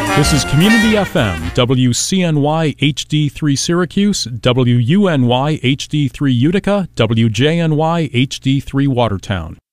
This is Community FM, WCNY HD3 Syracuse, WUNY HD3 Utica, WJNY HD3 Watertown.